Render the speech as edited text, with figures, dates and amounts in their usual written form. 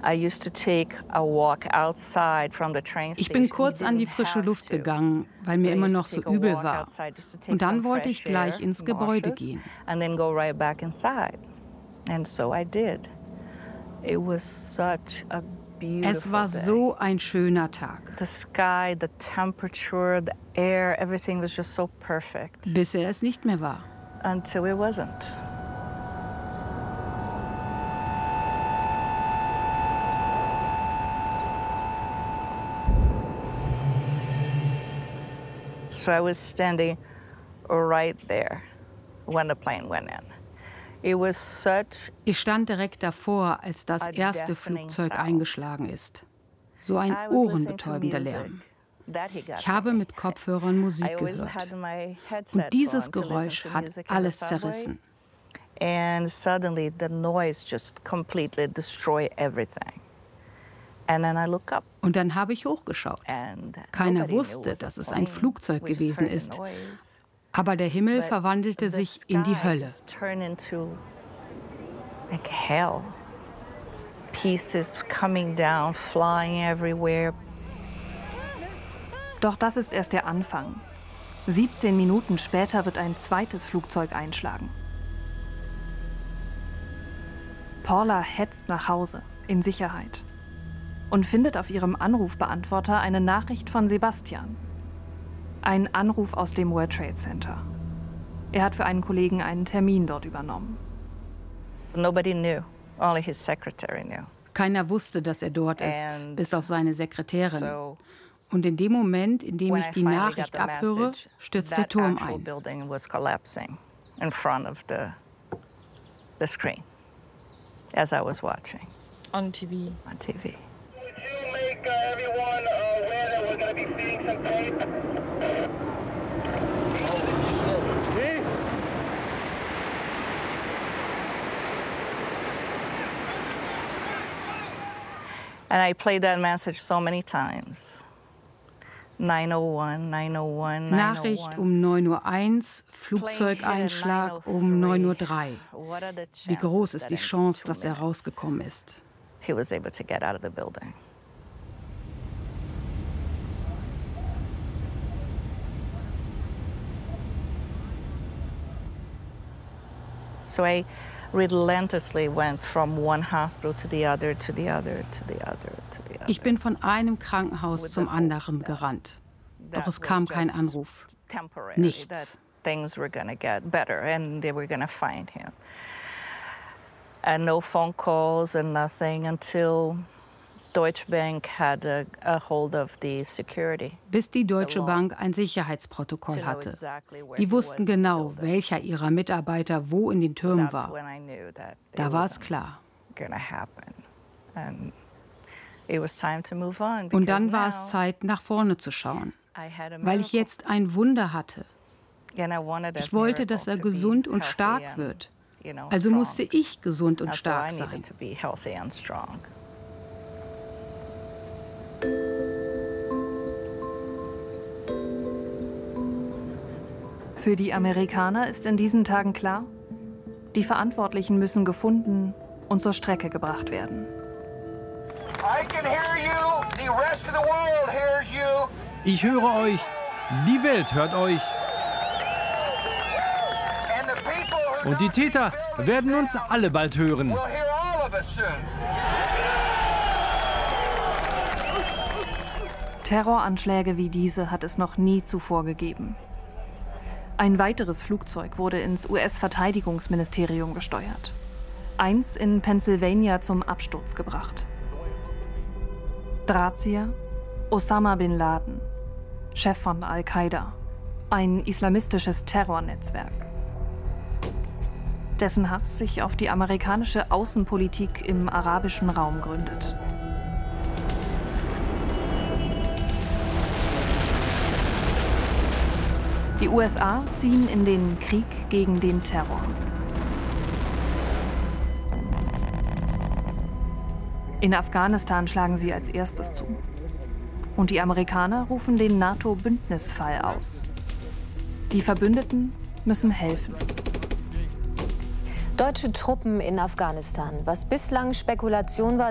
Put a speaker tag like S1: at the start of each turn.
S1: Ich bin kurz an die frische Luft gegangen, weil mir immer noch so übel war. Und dann wollte ich gleich ins Gebäude gehen. Es war so ein schöner Tag. Bis er es nicht mehr war.
S2: So I was standing right there when the plane went in.
S1: Ich stand direkt davor, als das erste Flugzeug eingeschlagen ist. So ein ohrenbetäubender Lärm. Ich habe mit Kopfhörern Musik gehört. Und dieses Geräusch hat alles zerrissen.
S2: And suddenly the noise just completely destroyed everything. And then I look up.
S1: Und dann habe ich hochgeschaut. Keiner wusste, dass es ein Flugzeug gewesen ist. Aber der Himmel verwandelte sich in die Hölle.
S3: Doch das ist erst der Anfang. 17 Minuten später wird ein zweites Flugzeug einschlagen. Paula hetzt nach Hause, in Sicherheit, und findet auf ihrem Anrufbeantworter eine Nachricht von Sebastian. Ein Anruf aus dem World Trade Center. Er hat für einen Kollegen einen Termin dort übernommen.
S2: Nobody knew. Only his secretary knew.
S1: Keiner wusste, dass er dort ist, bis auf seine Sekretärin. Und in dem Moment, in dem ich die Nachricht abhöre, stürzt der Turm ein.
S2: As I was watching.
S3: On TV.
S2: On TV.
S4: Everyone aware that we're going to be seeing some tape. Holy shit.
S2: And I played that message so many times. 9:01, 9:01, 9:01.
S1: Nachricht um 9:01 Uhr, Flugzeugeinschlag um 9:03 Uhr. Wie groß ist die Chance, dass er rausgekommen ist?
S2: He was able to get out of the building. So I relentlessly went from one hospital to the other, to the other, to the other, to the other.
S1: Ich bin von einem Krankenhaus zum anderen gerannt. Doch es kam kein Anruf. Nichts.
S2: Things were going to get better and they were going to find him. And no phone calls and nothing until Deutsche Bank had a hold of the security.
S1: Bis die Deutsche Bank ein Sicherheitsprotokoll hatte. Die wussten genau, welcher ihrer Mitarbeiter wo in den Türmen war. Da war es klar. Und dann war es Zeit, nach vorne zu schauen, weil ich jetzt ein Wunder hatte. Ich wollte, dass er gesund und stark wird. Also musste ich gesund und stark sein.
S3: Für die Amerikaner ist in diesen Tagen klar, die Verantwortlichen müssen gefunden und zur Strecke gebracht werden.
S5: Ich höre euch, die Welt hört euch. Und die Täter werden uns alle bald hören.
S3: Terroranschläge wie diese hat es noch nie zuvor gegeben. Ein weiteres Flugzeug wurde ins US-Verteidigungsministerium gesteuert. Eins in Pennsylvania zum Absturz gebracht. Drahtzieher Osama bin Laden, Chef von Al-Qaida, ein islamistisches Terrornetzwerk. Dessen Hass sich auf die amerikanische Außenpolitik im arabischen Raum gründet. Die USA ziehen in den Krieg gegen den Terror. In Afghanistan schlagen sie als erstes zu. Und die Amerikaner rufen den NATO-Bündnisfall aus. Die Verbündeten müssen helfen.
S6: Deutsche Truppen in Afghanistan. Was bislang Spekulation war,